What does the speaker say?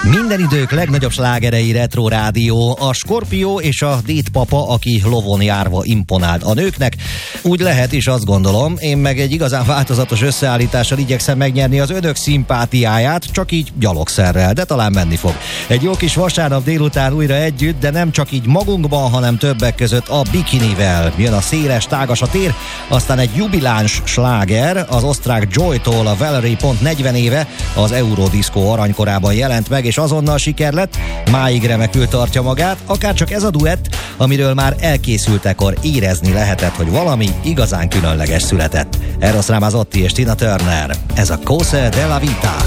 Minden idők legnagyobb slágerei Retro Rádió. A Skorpió és a Dédpapa, aki lovon járva imponált a nőknek. Úgy lehet is, azt gondolom. Én meg egy igazán változatos összeállítással igyekszem megnyerni az önök szimpátiáját, csak így gyalogszerrel, de talán menni fog. Egy jó kis vasárnap délután újra együtt, de nem csak így magunkban, hanem többek között a Bikinivel. Jön a széles, tágas a tér, aztán egy jubiláns sláger, az osztrák Joy-tól a Valerie pont 40 éve, az Eurodisco aranykorában jelent meg, és azonnal siker lett, máig remekül tartja magát, akárcsak ez a duett, amiről már elkészültekor érezni lehetett, hogy valami igazán különleges született. Eros Ramazzotti és Tina Turner, ez a Cose della Vita.